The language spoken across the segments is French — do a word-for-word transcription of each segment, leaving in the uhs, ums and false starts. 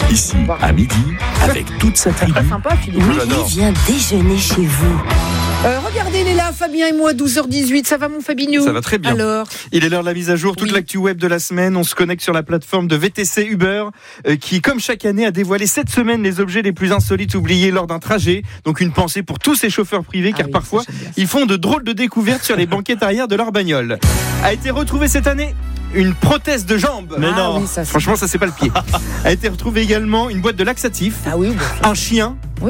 Ici, à midi, avec toute sa tribu. Très sympa, Philippe. Oui, il vient déjeuner chez vous. Euh, regardez, il est là, Fabien et moi, douze heures dix-huit. Ça va, mon Fabinou? Ça va très bien. Alors, Il est l'heure de la mise à jour, toute Oui. l'actu web de la semaine. On se connecte sur la plateforme de V T C Uber euh, qui, comme chaque année, a dévoilé cette semaine les objets les plus insolites oubliés lors d'un trajet. Donc une pensée pour tous ces chauffeurs privés, Ah car oui, parfois, ça, j'aime bien ça. ils font de drôles de découvertes sur les banquettes arrière de leur bagnole. A été retrouvée cette année une prothèse de jambe. Mais ah, non. Oui, ça, c'est... Franchement, ça c'est pas le pied. A été retrouvée également une boîte de laxatifs, Ah oui, bon, un chien, oui.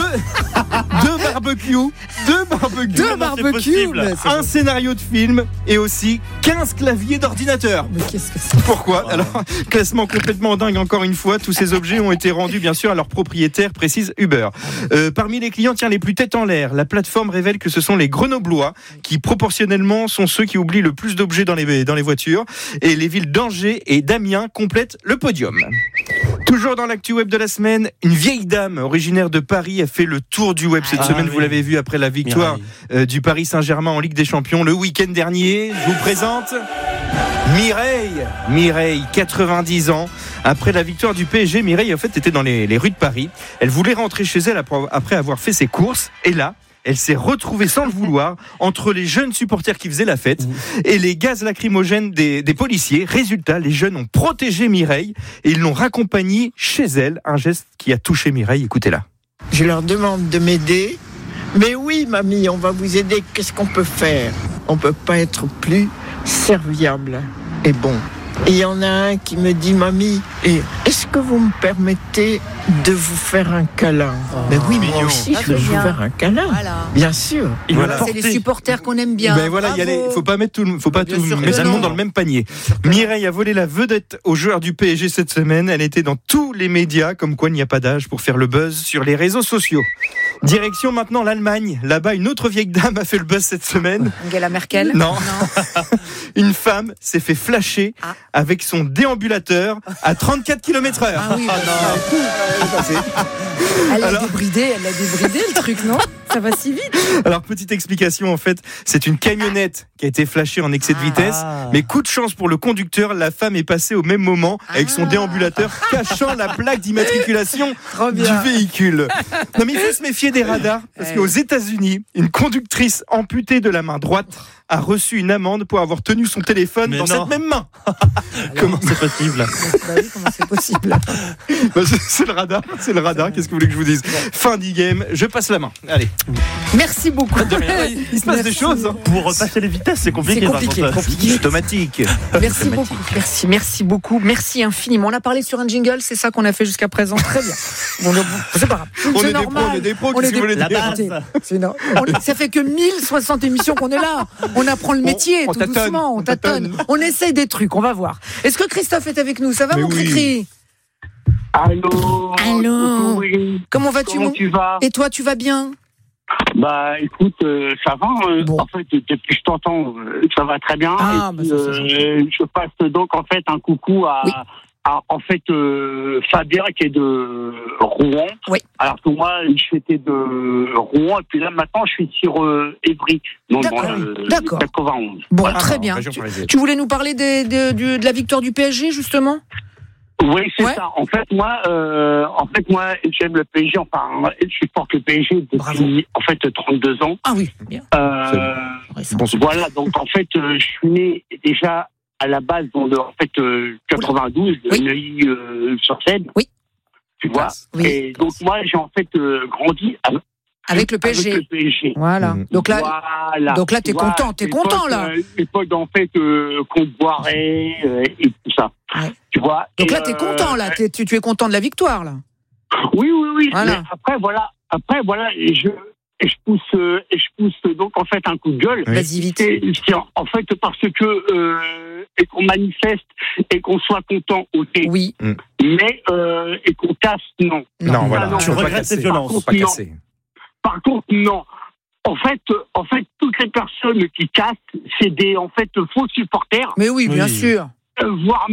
deux, deux barbecues, deux barbecues, Deux barbecues, possible, mais c'est un bon. scénario de film et aussi quinze claviers d'ordinateur. Mais qu'est-ce que c'est? Pourquoi ? Alors, classement complètement dingue encore une fois. Tous ces objets ont été rendus bien sûr à leur propriétaire, précise Uber. Euh, parmi les clients, tiens, les plus têtes en l'air, la plateforme révèle que ce sont les Grenoblois qui proportionnellement sont ceux qui oublient le plus d'objets dans les, dans les voitures. Et les villes d'Angers et d'Amiens complètent le podium. Toujours dans l'actu web de la semaine, une vieille dame originaire de Paris a fait le tour du web cette Ah, semaine. oui. Vous l'avez vu après la victoire euh, du Paris Saint-Germain en Ligue des Champions le week-end dernier. Je vous présente Mireille. Mireille, quatre-vingt-dix ans. Après la victoire du P S G, Mireille en fait était dans les, les rues de Paris. Elle voulait rentrer chez elle après, après avoir fait ses courses. Et là, elle s'est retrouvée sans le vouloir entre les jeunes supporters qui faisaient la fête et les gaz lacrymogènes des, des policiers. Résultat, les jeunes ont protégé Mireille et ils l'ont raccompagnée chez elle. Un geste qui a touché Mireille. Écoutez-la. Je leur demande de m'aider. Mais oui, mamie, on va vous aider. Qu'est-ce qu'on peut faire? On peut pas être plus serviable et bon. Et il y en a un qui me dit, mamie, et est-ce que vous me permettez de vous faire un câlin? Oh, Mais oui, moi mignon. aussi, Ah, je veux c'est vous bien. faire un câlin. Voilà. Bien sûr. Il Voilà. l'a C'est les porté. supporters qu'on aime bien. Ben voilà, il y Bravo. allait, faut pas mettre tout, le- faut pas Bien tout sûr que mettre tout le non. monde dans le même panier. Mireille a volé la vedette aux joueurs du P S G cette semaine. Elle était dans tous les médias, comme quoi il n'y a pas d'âge pour faire le buzz sur les réseaux sociaux. Direction maintenant l'Allemagne. Là-bas, une autre vieille dame a fait le buzz cette semaine. Angela Merkel? Non. Une femme s'est fait flasher Ah. avec son déambulateur à trente-quatre kilomètres heure. Ah oui, bah, elle a Alors- débridé, elle a débridé le truc, non? Ça va si vite. Alors, petite explication, en fait, c'est une camionnette qui a été flashée en excès de vitesse. Ah. Mais coup de chance pour le conducteur, la femme est passée au même moment avec son Ah. déambulateur cachant la plaque d'immatriculation Trop du bien. véhicule. Non, mais il faut se méfier des radars parce Ouais. qu'aux États-Unis, une conductrice amputée de la main droite a reçu une amende pour avoir tenu son téléphone Mais dans non. cette même main. Comment c'est possible? Bah oui, comment c'est possible? Bah, c'est- c'est le radar, c'est le radar. Qu'est-ce que vous voulez que je vous dise? Fin du game, je passe la main. Allez. Merci beaucoup. Il se passe des Merci. choses. hein. Pour repasser les vitesses, c'est compliqué. C'est par compliqué, contre. compliqué. C'est automatique. Merci beaucoup. Merci, merci beaucoup. Merci infiniment. On a parlé sur un jingle, c'est ça qu'on a fait jusqu'à présent. Très bien. Bon, donc, c'est pas grave. On C'est est des pros, normal. on est des pros. On Qu'est-ce est que vous voulez des- La dire? base. C'est no- on- ça fait que mille soixante émissions qu'on est là. On apprend le métier on tout tâtonne, doucement. On on tâtonne. tâtonne. On essaye des trucs. On va voir. Est-ce que Christophe est avec nous? Ça va, Mais mon oui. Cricri? Allô. Allô. Oui. Comment vas-tu, Comment mon... tu vas? Et toi, tu vas bien? Bah, écoute, euh, ça va. euh, Bon. En fait, depuis que je t'entends, euh, ça va très bien. Ah, Et bah, puis, ça, c'est euh, je passe donc en fait un coucou à, Oui. à en fait euh, Fabien qui est de Rouen. Oui. Alors que moi, j'étais de Rouen et puis là maintenant, je suis sur euh, Évry, donc dans D'accord. le D'accord. quatre-vingt-onze. Bon, Voilà. très bien. région Tu, parisienne. tu voulais nous parler des- de, du- de la victoire du P S G, justement? Oui, c'est Ouais. ça. En fait, moi, euh, en fait, moi, j'aime le P S G. Enfin, je supporte le P S G depuis Bravo. en fait trente-deux ans. Ah oui, bien. Euh, Récent. Bon, voilà. Donc en fait, euh, je suis né déjà à la base dans le, en fait euh, quatre-vingt-douze, Oui. Neuilly euh, sur Seine. Oui. Tu vois. Oui. Et donc moi, j'ai en fait euh, grandi avec, Avec le P S G. avec le P S G. Voilà. Mhm. Donc là, Voilà. donc là, t'es Tu vois, content, t'es l'époque, content, là. euh, L'époque en fait euh, qu'on boirait euh, et tout ça. Ouais. Tu vois. donc Et, là, t'es euh, content, là. T'es- tu, tu es content de la victoire, là. Oui, oui, oui. Voilà. Mais après, voilà. Après, voilà. Et je, et je pousse, euh, et je pousse donc en fait un coup de gueule. Oui. Vas-y, vite. C'est c'est en en fait parce que euh, et qu'on manifeste et qu'on soit content, ok. Oui. Mais euh, et qu'on casse, non. Non, Non, voilà. non, tu tu peux pas regrettes casser. ces violences. Faut pas Non. casser. Par contre, non. En fait, euh, en fait, toutes les personnes qui cassent, c'est des en fait faux supporters, Mais oui, bien Oui. sûr. euh, voire